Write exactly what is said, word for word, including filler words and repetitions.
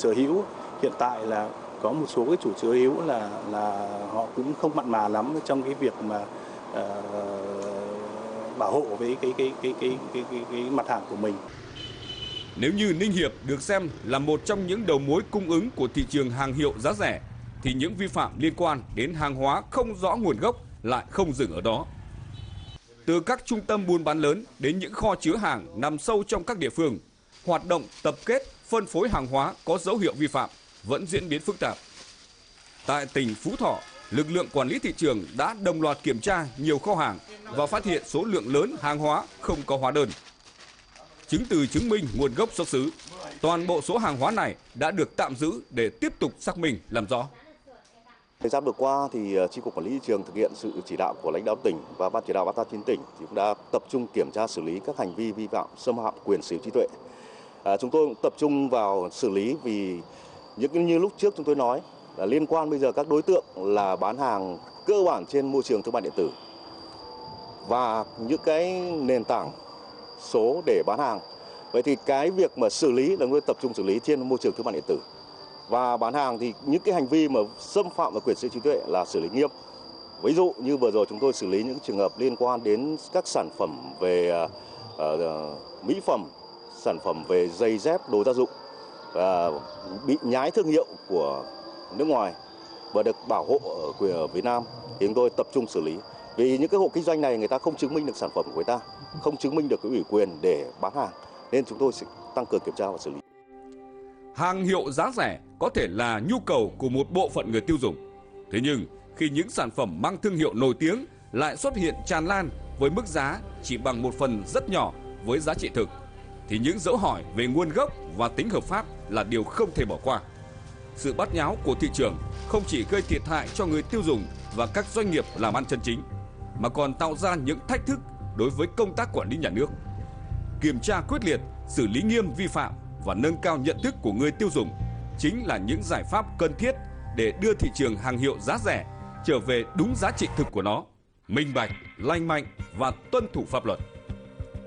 sở hữu hiện tại là có một số cái chủ sở hữu là là họ cũng không mặn mà lắm trong cái việc mà uh, bảo hộ với cái cái cái cái cái cái, cái mặt hàng của mình. Nếu như Ninh Hiệp được xem là một trong những đầu mối cung ứng của thị trường hàng hiệu giá rẻ, thì những vi phạm liên quan đến hàng hóa không rõ nguồn gốc lại không dừng ở đó. Từ các trung tâm buôn bán lớn đến những kho chứa hàng nằm sâu trong các địa phương, hoạt động tập kết, phân phối hàng hóa có dấu hiệu vi phạm vẫn diễn biến phức tạp. Tại tỉnh Phú Thọ, lực lượng quản lý thị trường đã đồng loạt kiểm tra nhiều kho hàng và phát hiện số lượng lớn hàng hóa không có hóa đơn, chứng từ chứng minh nguồn gốc xuất xứ. Toàn bộ số hàng hóa này đã được tạm giữ để tiếp tục xác minh làm rõ. Thời gian vừa qua thì Chi cục Quản lý thị trường thực hiện sự chỉ đạo của lãnh đạo tỉnh và ban chỉ đạo ba tám chín tỉnh thì cũng đã tập trung kiểm tra xử lý các hành vi vi phạm xâm phạm quyền sở hữu trí tuệ. À, chúng tôi cũng tập trung vào xử lý vì những như lúc trước chúng tôi nói là liên quan bây giờ các đối tượng là bán hàng cơ bản trên môi trường thương mại điện tử và những cái nền tảng số để bán hàng. Vậy thì cái việc mà xử lý là chúng tôi tập trung xử lý trên môi trường thương mại điện tử. Và bán hàng thì những cái hành vi mà xâm phạm vào quyền sở hữu trí tuệ là xử lý nghiêm. Ví dụ như vừa rồi chúng tôi xử lý những trường hợp liên quan đến các sản phẩm về uh, uh, mỹ phẩm, sản phẩm về giày dép, đồ gia dụng uh, bị nhái thương hiệu của nước ngoài và được bảo hộ ở quyền ở Việt Nam thì chúng tôi tập trung xử lý. Vì những cái hộ kinh doanh này người ta không chứng minh được sản phẩm của người ta, không chứng minh được cái ủy quyền để bán hàng, nên chúng tôi sẽ tăng cường kiểm tra và xử lý. Hàng hiệu giá rẻ có thể là nhu cầu của một bộ phận người tiêu dùng. Thế nhưng khi những sản phẩm mang thương hiệu nổi tiếng lại xuất hiện tràn lan với mức giá chỉ bằng một phần rất nhỏ với giá trị thực, thì những dấu hỏi về nguồn gốc và tính hợp pháp là điều không thể bỏ qua. Sự bát nháo của thị trường không chỉ gây thiệt hại cho người tiêu dùng và các doanh nghiệp làm ăn chân chính, mà còn tạo ra những thách thức đối với công tác quản lý nhà nước. Kiểm tra quyết liệt, xử lý nghiêm vi phạm và nâng cao nhận thức của người tiêu dùng chính là những giải pháp cần thiết để đưa thị trường hàng hiệu giá rẻ trở về đúng giá trị thực của nó, minh bạch, lành mạnh và tuân thủ pháp luật.